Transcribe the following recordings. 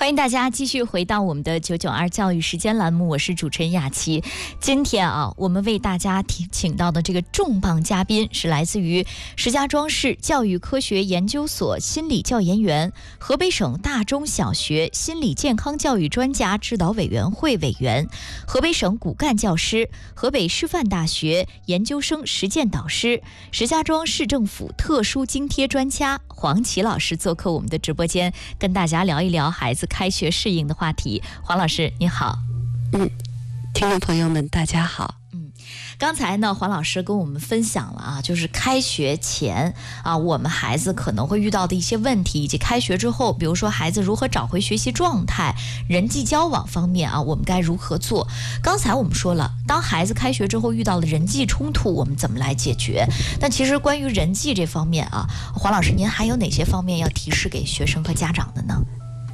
欢迎大家继续回到我们的992教育时间栏目，我是主持人雅琪。今天我们为大家请到的这个重磅嘉宾是来自于石家庄市教育科学研究所心理教研员、河北省大中小学心理健康教育专家指导委员会委员、河北省骨干教师、河北师范大学研究生实践导师、石家庄市政府特殊津贴专家黄琦老师做客我们的直播间，跟大家聊一聊孩子开学适应的话题。黄老师你好。 听众朋友们大家好。 刚才呢黄老师跟我们分享了就是开学前我们孩子可能会遇到的一些问题，以及开学之后比如说孩子如何找回学习状态，人际交往方面我们该如何做。刚才我们说了，当孩子开学之后遇到了人际冲突，我们怎么来解决。但其实关于人际这方面黄老师您还有哪些方面要提示给学生和家长的呢？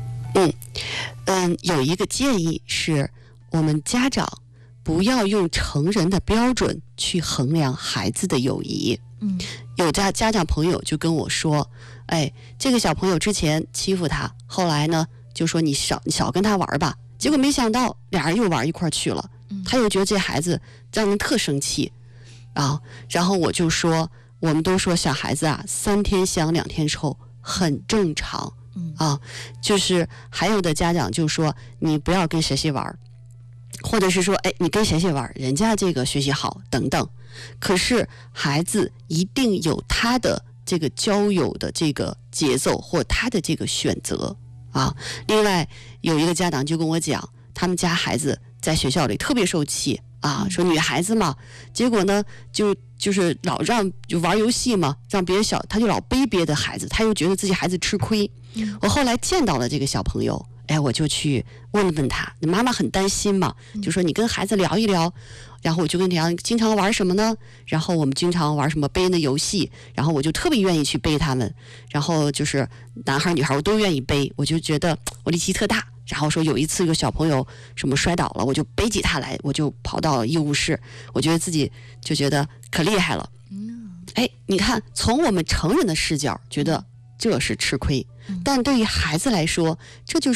有一个建议是，我们家长不要用成人的标准去衡量孩子的友谊。有家长朋友就跟我说，这个小朋友之前欺负他，后来呢就说你少跟他玩吧，结果没想到俩人又玩一块去了。他又觉得这孩子让人特生气然后我就说，我们都说小孩子3天香2天臭很正常就是还有的家长就说你不要跟谁玩，或者是说你跟谁玩，人家这个学习好等等。可是孩子一定有他的这个交友的这个节奏或他的这个选择另外有一个家长就跟我讲，他们家孩子在学校里特别受气说女孩子嘛，结果呢就是老让就玩游戏嘛，让别人他就老背别的孩子，他又觉得自己孩子吃亏。我后来见到了这个小朋友，我就去问问他，妈妈很担心嘛，就说你跟孩子聊一聊，然后我就跟他讲经常玩什么呢，然后我们经常玩什么背人的游戏，然后我就特别愿意去背他们，然后就是男孩女孩我都愿意背，我就觉得我力气特大。然后说有一次有个小朋友什么摔倒了，我就背起他来，我就跑到医务室，我觉得自己就觉得可厉害了。你看从我们成人的视角觉得这是吃亏，但对于孩子来说，这就